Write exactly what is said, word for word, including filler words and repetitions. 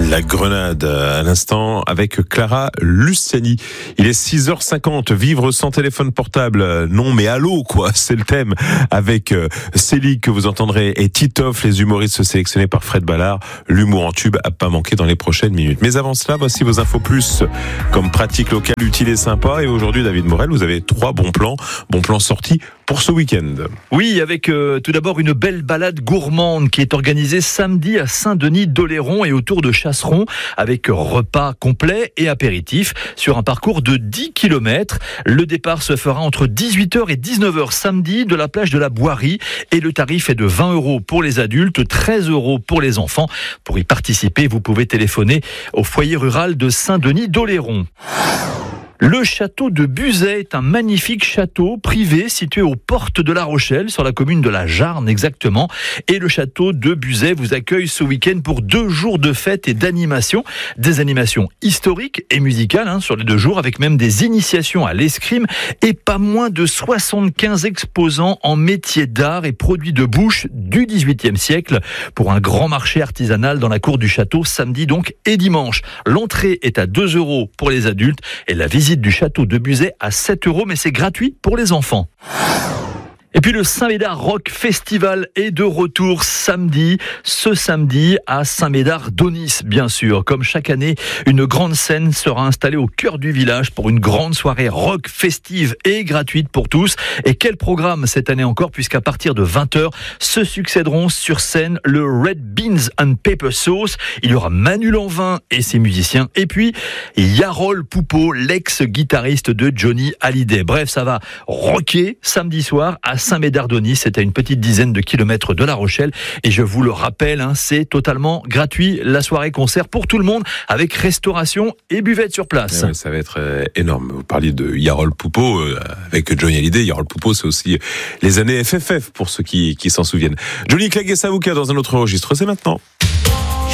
La Grenade à l'instant avec Clara Luciani. Il est six heures cinquante, vivre sans téléphone portable. Non mais allô quoi, c'est le thème. Avec Célie que vous entendrez et Titoff, les humoristes sélectionnés par Fred Ballard. L'humour en tube à pas manquer dans les prochaines minutes. Mais avant cela, voici vos infos plus comme pratique locale utile et sympa. Et aujourd'hui, David Morel, vous avez trois bons plans, bons plans sortis pour ce week-end. Oui, avec euh, tout d'abord une belle balade gourmande qui est organisée samedi à Saint-Denis-d'Oléron et autour de Chasseron avec repas complet et apéritif sur un parcours de dix kilomètres. Le départ se fera entre dix-huit heures et dix-neuf heures samedi de la plage de la Boirie et le tarif est de vingt euros pour les adultes, treize euros pour les enfants. Pour y participer, vous pouvez téléphoner au foyer rural de Saint-Denis-d'Oléron. Le château de Buzet est un magnifique château privé situé aux portes de La Rochelle, sur la commune de la Jarne exactement. Et le château de Buzet vous accueille ce week-end pour deux jours de fêtes et d'animation. Des animations historiques et musicales hein, sur les deux jours, avec même des initiations à l'escrime et pas moins de soixante-quinze exposants en métiers d'art et produits de bouche du dix-huitième siècle pour un grand marché artisanal dans la cour du château samedi donc et dimanche. L'entrée est à deux euros pour les adultes et la visite du château de Buzet à sept euros, mais c'est gratuit pour les enfants. Et puis le Saint-Médard Rock Festival est de retour samedi, ce samedi à Saint-Médard-d'Aunis, bien sûr. Comme chaque année, une grande scène sera installée au cœur du village pour une grande soirée rock festive et gratuite pour tous. Et quel programme cette année encore, puisqu'à partir de vingt heures, se succéderont sur scène le Red Beans and Pepper Sauce. Il y aura Manu Lanvin et ses musiciens. Et puis, Yarol Poupeau, l'ex-guitariste de Johnny Hallyday. Bref, ça va rocker samedi soir à Saint-Médard-d'Aunis, c'est à une petite dizaine de kilomètres de La Rochelle et je vous le rappelle, hein, c'est totalement gratuit, la soirée concert pour tout le monde avec restauration et buvette sur place. Ouais, ça va être euh, énorme. Vous parliez de Yarol Poupeau euh, avec Johnny Hallyday. Yarol Poupeau, c'est aussi les années F F F pour ceux qui, qui s'en souviennent. Johnny Clegg et Savouka dans un autre registre, c'est maintenant.